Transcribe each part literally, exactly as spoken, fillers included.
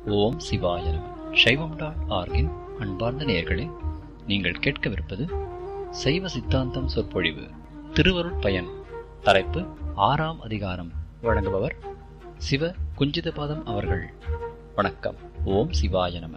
ஓம் சிவாய நம. சைவம் டாட் ஆர்கின் அன்பார்ந்த நேயர்களே, நீங்கள் கேட்கவிருப்பது சைவ சித்தாந்தம் சொற்பொழிவு திருவருட் பயன். தலைப்பு ஆறாம் அதிகாரம். வழங்குபவர் சிவ குஞ்சிதபாதம் அவர்கள். வணக்கம். ஓம் சிவாய நம.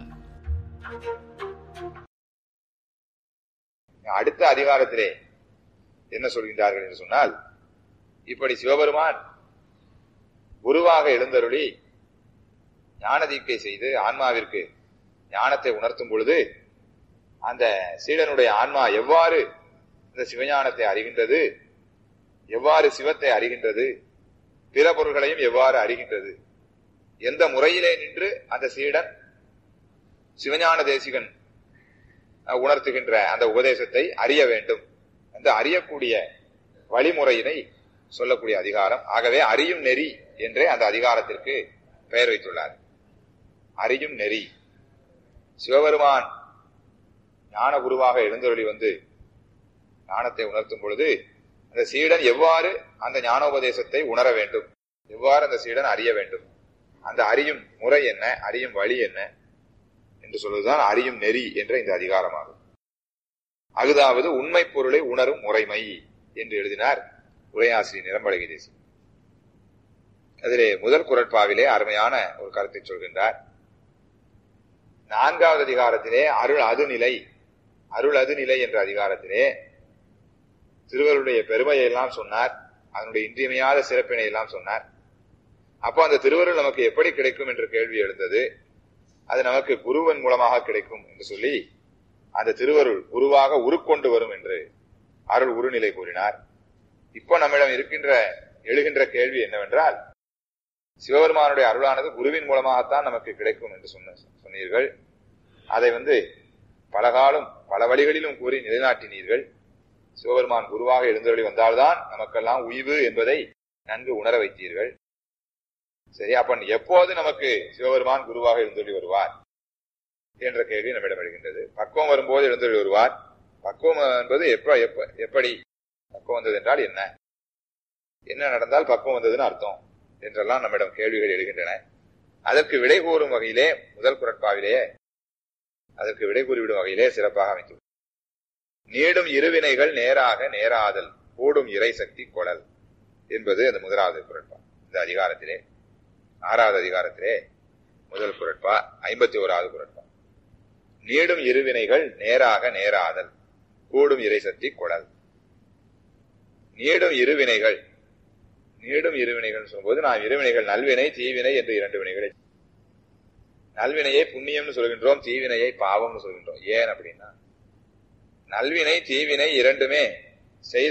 அடுத்த அதிகாரத்திலே என்ன சொல்கின்றார்கள் என்று சொன்னால், இப்படி சிவபெருமான் குருவாக எழுந்தருளி ஞானதீட்சை செய்து ஆன்மாவிற்கு ஞானத்தை உணர்த்தும் பொழுது அந்த சீடனுடைய ஆன்மா எவ்வாறு இந்த சிவஞானத்தை அறிகின்றது, எவ்வாறு சிவத்தை அறிகின்றது, பிற பொருள்களையும் எவ்வாறு அறிகின்றது, எந்த முறையிலே நின்று அந்த சீடன் சிவஞான தேசிகன் உணர்த்துகின்ற அந்த உபதேசத்தை அறிய வேண்டும், அந்த அறியக்கூடிய வழிமுறையினை சொல்லக்கூடிய அதிகாரம். ஆகவே அறியும் நெறி என்றே அந்த அதிகாரத்திற்கு பெயர் வைத்துள்ளார். அறியும் நெறி. சிவபெருமான் ஞான குருவாக எழுந்தருளி வந்து ஞானத்தை உணர்த்தும் பொழுது அந்த சீடன் எவ்வாறு அந்த ஞானோபதேசத்தை உணர வேண்டும், எவ்வாறு அந்த சீடன் அறிய வேண்டும், அந்த அறியும் முறை என்ன, அறியும் வழி என்ன என்று சொல்வதுதான் அறியும் நெறி என்ற இந்த அதிகாரமாகும். அகுதாவது உண்மை பொருளை உணரும் முறைமை என்று எழுதினார் உரையாசிரியர் நிரம்பழகி தேசி. அதிலே முதல் குறட்பாவிலே அருமையான ஒரு கருத்தை சொல்கின்றார். நான்காவது அதிகாரத்திலே அருள் அதுநிலை, அருள் அதுநிலை என்ற அதிகாரத்திலே திருவருடைய பெருமையை எல்லாம் சொன்னார், அதனுடைய இன்றியமையாத சிறப்பினை எல்லாம் சொன்னார். அப்போ அந்த திருவருள் நமக்கு எப்படி கிடைக்கும் என்ற கேள்வி எழுந்தது. அது நமக்கு குருவன் மூலமாக கிடைக்கும் என்று சொல்லி அந்த திருவருள் குருவாக உருக்கொண்டு வரும் என்று அருள் உருநிலை கூறினார். இப்போ நம்மிடம் இருக்கின்ற எழுகின்ற கேள்வி என்னவென்றால், சிவபெருமானுடைய அருளானது குருவின் மூலமாகத்தான் நமக்கு கிடைக்கும் என்று சொன்ன சொன்னீர்கள். அதை வந்து பலகாலம் பல வழிகளிலும் கூறி நிலைநாட்டினீர்கள். சிவபெருமான் குருவாக எழுந்தருளி வந்தால்தான் நமக்கெல்லாம் உய்வு என்பதை நன்கு உணர வைத்தீர்கள். சரி, அப்ப எப்போது நமக்கு சிவபெருமான் குருவாக எழுந்தருளி வருவார் என்ற கேள்வி நம்மிடம் எழுகின்றது. பக்குவம் வரும்போது எழுந்தருளி வருவார். பக்குவம் என்பது எப்ப எப்ப எப்படி பக்குவம் வந்தது என்றால் என்ன, என்ன நடந்தால் பக்குவம் வந்ததுன்னு அர்த்தம் என்றெல்லாம் நம்மிடம் கேள்விகள் எழுகின்றன. அதற்கு விடை கூறும் வகையிலே முதல் குறட்பாவிலேயே அதற்கு விடை கூறிவிடும் வகையிலே சிறப்பாக அமைத்துள்ளது. நீடும் இருவினைகள் நேராக நேராதல் கூடும் இறை சக்தி கொளல் என்பது அந்த முதலாவது குறட்பா. இந்த அதிகாரத்திலே ஆறாவது அதிகாரத்திலே முதல் குறட்பா, ஐம்பத்தி ஓராவது குறட்பா. நீடும் இருவினைகள் நேராக நேராதல் கூடும் இறை சக்தி கொளல். நீடும் இருவினைகள், நீடும் இருவினைகள் சொல்லும்போது நாம் இருவினைகள் நல்வினை தீவினை என்று இரண்டு வினைகளை, நல்வினையை புண்ணியம்னு சொல்கின்றோம், தீவினையை பாவம்னு சொல்கின்றோம். ஏன் அப்படின்னா, நல்வினை தீவினை இரண்டுமே செய்த